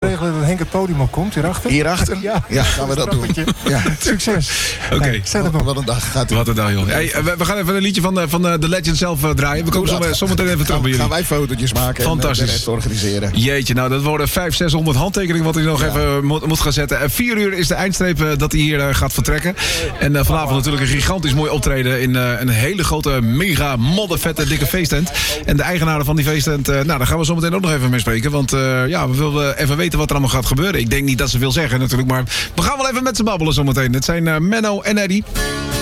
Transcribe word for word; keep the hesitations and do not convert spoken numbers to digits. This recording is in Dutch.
regelen dat Henk het podium op komt, hierachter? Hierachter? Ja, ja gaan we dat doen. Ja. Succes. Oké. Okay. Hey, wat, wat een dag gaat het. Wat een dag, joh. Hey, we, we gaan even een liedje van, van de Legend zelf uh, draaien. We komen zo, zometeen even terug bij jullie. Gaan wij fotootjes maken Fantastisch. en de rest organiseren. Jeetje, nou dat worden vijfhonderd, zeshonderd handtekeningen wat hij nog ja. even moet, moet gaan zetten. En vier uur is de eindstreep uh, dat hij hier uh, gaat vertrekken. En uh, vanavond natuurlijk een gigantisch mooi optreden in uh, een hele grote, mega, moddervette, dikke feesttent. En de eigenaren van die feesttent, uh, nou daar gaan we zo meteen ook nog even mee spreken. Want uh, ja, we willen even weten wat er allemaal gaat gebeuren. Ik denk niet dat ze veel zeggen natuurlijk, maar we gaan wel even met ze babbelen zometeen. Het zijn uh, Menno en Eddie.